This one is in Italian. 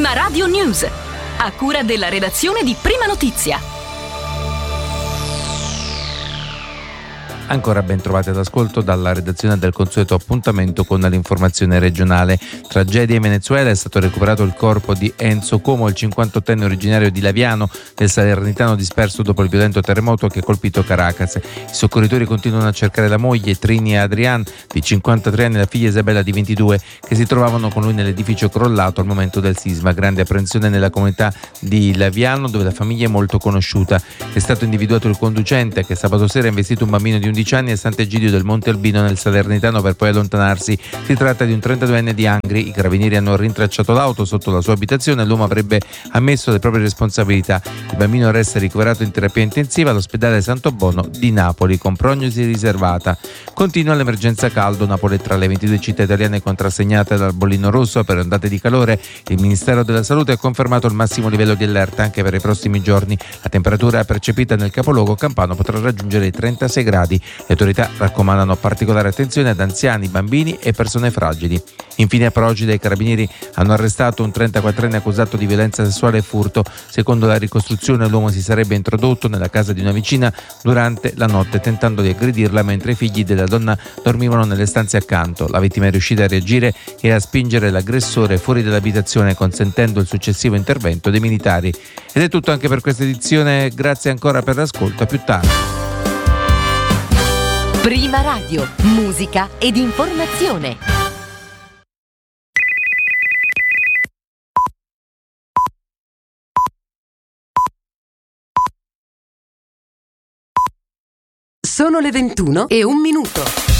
Prima Radio News, a cura della redazione di Prima Notizia. Ancora ben trovati all'ascolto dalla redazione del consueto appuntamento con l'informazione regionale. Tragedia in Venezuela, è stato recuperato il corpo di Enzo Como, il 58enne originario di Laviano, del Salernitano disperso dopo il violento terremoto che ha colpito Caracas. I soccorritori continuano a cercare la moglie Trini Adrian, di 53 anni, e la figlia Isabella, di 22, che si trovavano con lui nell'edificio crollato al momento del sisma. Grande apprensione nella comunità di Laviano, dove la famiglia è molto conosciuta. È stato individuato il conducente, che sabato sera ha investito un bambino di 11 anni a Sant'Egidio del Monte Albino nel Salernitano per poi allontanarsi. Si tratta di un 32enne di Angri. I carabinieri hanno rintracciato l'auto sotto la sua abitazione e l'uomo avrebbe ammesso le proprie responsabilità. Il bambino resta ricoverato in terapia intensiva all'ospedale Santo Bono di Napoli con prognosi riservata. Continua l'emergenza caldo. Napoli è tra le 22 città italiane contrassegnate dal bollino rosso per ondate di calore. Il Ministero della Salute ha confermato il massimo livello di allerta anche per i prossimi giorni. La temperatura percepita nel capoluogo campano potrà raggiungere i 36 gradi. Le autorità raccomandano particolare attenzione ad anziani, bambini e persone fragili. Infine, a Procida i carabinieri hanno arrestato un 34enne accusato di violenza sessuale e furto. Secondo la ricostruzione, l'uomo si sarebbe introdotto nella casa di una vicina durante la notte, tentando di aggredirla mentre i figli della donna dormivano nelle stanze accanto. La vittima è riuscita a reagire e a spingere l'aggressore fuori dall'abitazione, consentendo il successivo intervento dei militari. Ed è tutto anche per questa edizione. Grazie ancora per l'ascolto. A più tardi. Prima Radio, musica ed informazione. Sono le 21:01.